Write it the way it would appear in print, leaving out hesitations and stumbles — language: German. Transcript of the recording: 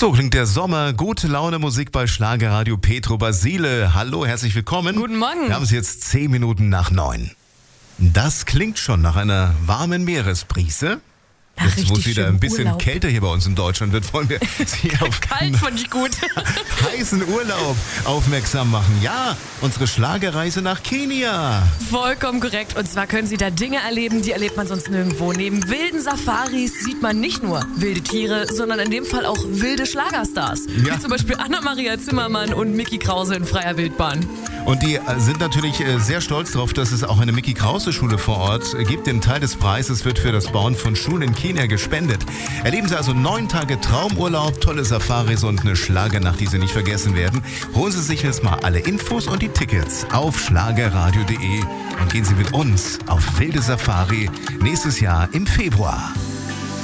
So klingt der Sommer. Gute Laune Musik bei Schlagerradio. Petro Basile. Hallo, herzlich willkommen. Guten Morgen. Wir haben es jetzt 10 Minuten nach 9. Das klingt schon nach einer warmen Meeresbrise. Jetzt, wo es wieder ein bisschen Urlaub. kälter hier bei uns in Deutschland wird, wollen wir Sie auf Kalt fand ich gut. heißen Urlaub aufmerksam machen. Ja, unsere Schlagerreise nach Kenia. Vollkommen korrekt. Und zwar können Sie da Dinge erleben, die erlebt man sonst nirgendwo. Neben wilden Safaris sieht man nicht nur wilde Tiere, sondern in dem Fall auch wilde Schlagerstars. Ja. Wie zum Beispiel Anna-Maria Zimmermann und Micky Krause in freier Wildbahn. Und die sind natürlich sehr stolz darauf, dass es auch eine Micky Krause Schule vor Ort gibt. Den Teil des Preises wird für das Bauen von Schulen in Kenia gespendet. Erleben Sie also 9 Tage Traumurlaub, tolle Safaris und eine Schlagernacht, die Sie nicht vergessen werden. Holen Sie sich jetzt mal alle Infos und die Tickets auf schlagerradio.de und gehen Sie mit uns auf wilde Safari nächstes Jahr im Februar.